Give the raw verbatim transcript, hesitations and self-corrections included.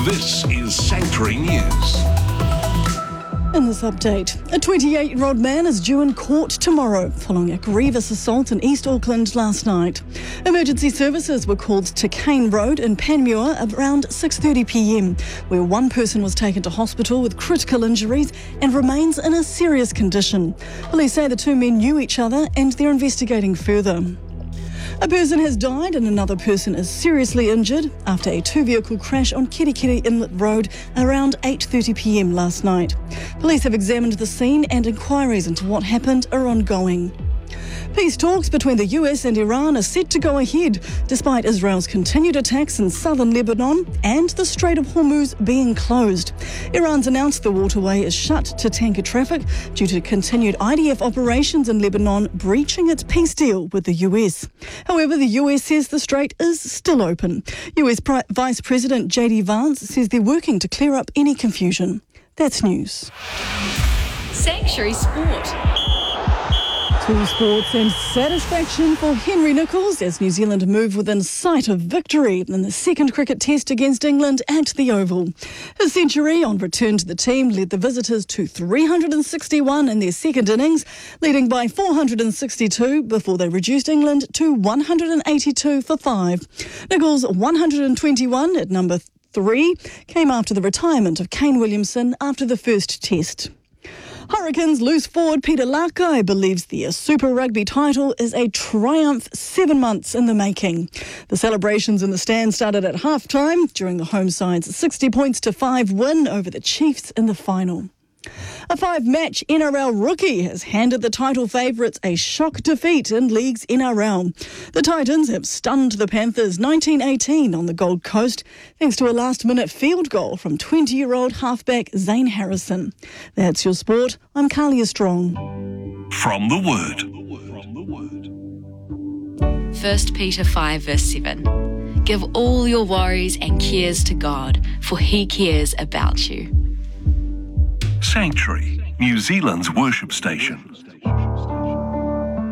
This is Sanctuary News. In this update, a twenty-eight-year-old man is due in court tomorrow following a grievous assault in East Auckland last night. Emergency services were called to Kane Road in Panmure around six thirty p m, where one person was taken to hospital with critical injuries and remains in a serious condition. Police say the two men knew each other and they're investigating further. A person has died and another person is seriously injured after a two-vehicle crash on Kirikiri Inlet Road around eight thirty p m last night. Police have examined the scene and inquiries into what happened are ongoing. Peace talks between the U S and Iran are set to go ahead, despite Israel's continued attacks in southern Lebanon and the Strait of Hormuz being closed. Iran's announced the waterway is shut to tanker traffic due to continued I D F operations in Lebanon breaching its peace deal with the U S. However, the U S says the strait is still open. U S Pri- Vice President J D Vance says they're working to clear up any confusion. That's news. Sanctuary Sport. Two sports and satisfaction for Henry Nicholls as New Zealand move within sight of victory in the second cricket test against England at the Oval. His century on return to the team led the visitors to three hundred sixty-one in their second innings, leading by four hundred sixty-two before they reduced England to one hundred eighty-two for five. Nicholls' one hundred twenty-one at number three came after the retirement of Kane Williamson after the first test. Hurricanes loose forward Peter Lakai believes the Super Rugby title is a triumph seven months in the making. The celebrations in the stand started at half-time during the home side's sixty points to five win over the Chiefs in the final. A five-match N R L rookie has handed the title favourites a shock defeat in League's N R L. The Titans have stunned the Panthers nineteen eighteen on the Gold Coast thanks to a last-minute field goal from twenty-year-old halfback Zane Harrison. That's your sport. I'm Carlia Strong. From the Word. First Peter five verse seven. Give all your worries and cares to God, for He cares about you. Sanctuary, New Zealand's worship station.